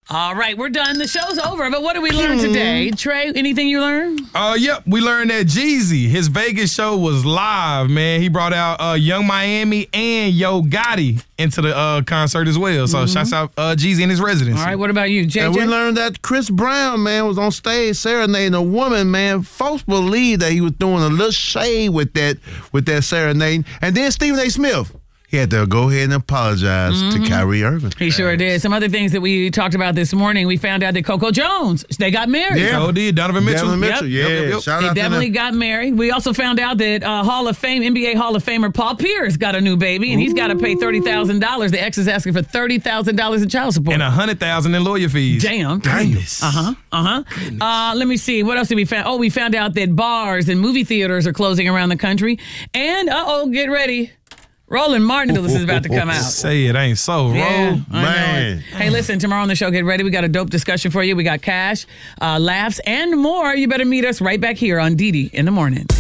All right, we're done. The show's over, but what did we learn today? Trey, anything you learned? Yep, we learned that Jeezy, his Vegas show was live, man. He brought out Young Miami and Yo Gotti into the concert as well. So shouts out Jeezy and his residents. All right, what about you, JJ? And we learned that Chris Brown, man, was on stage serenading a woman, man. Folks believe that he was doing a little shade with that serenading. And then Stephen A. Smith, he had to go ahead and apologize to Kyrie Irving. He sure did. Some other things that we talked about this morning, we found out that Coco Jones, they got married. Yeah. So did Donovan Mitchell. Yep. Shout They out definitely to them. got married. We also found out that NBA Hall of Famer Paul Pierce got a new baby, and he's got to pay $30,000. The ex is asking for $30,000 in child support. And $100,000 in lawyer fees. Damn. Goodness. Let me see. What else did we find? Oh, we found out that bars and movie theaters are closing around the country. And, get ready. Roland Martin is about to come out. Say it ain't so, Yeah, I know man. it. Hey, listen, tomorrow on the show, get ready. We got a dope discussion for you. We got cash, laughs, and more. You better meet us right back here on Didi in the Morning.